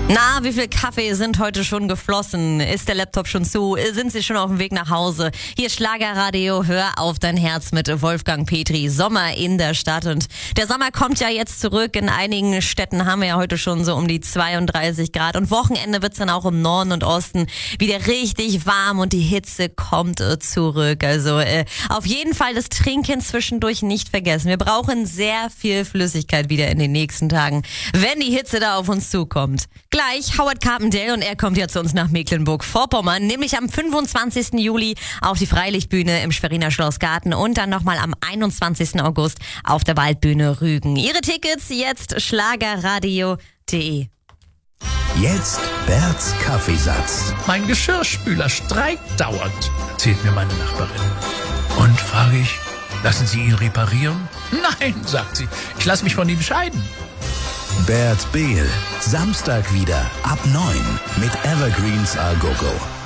Na, wie viel Kaffee sind heute schon geflossen? Ist der Laptop schon zu? Sind Sie schon auf dem Weg nach Hause? Hier ist Schlagerradio, hör auf dein Herz mit Wolfgang Petri. Sommer in der Stadt und der Sommer kommt ja jetzt zurück. In einigen Städten haben wir ja heute schon so um die 32 Grad und Wochenende wird's dann auch im Norden und Osten wieder richtig warm und die Hitze kommt zurück. Also auf jeden Fall das Trinken zwischendurch nicht vergessen. Wir brauchen sehr viel Flüssigkeit wieder in den nächsten Tagen, wenn die Hitze da auf uns zukommt. Gleich Howard Carpendale und er kommt ja zu uns nach Mecklenburg-Vorpommern, nämlich am 25. Juli auf die Freilichtbühne im Schweriner Schlossgarten und dann nochmal am 21. August auf der Waldbühne Rügen. Ihre Tickets jetzt schlagerradio.de. Jetzt Berts Kaffeesatz. Mein Geschirrspüler streikt dauernd, erzählt mir meine Nachbarin. Und, frage ich, lassen Sie ihn reparieren? Nein, sagt sie, ich lasse mich von ihm scheiden. Bert Behl, Samstag wieder ab 9 mit Evergreens A Go Go.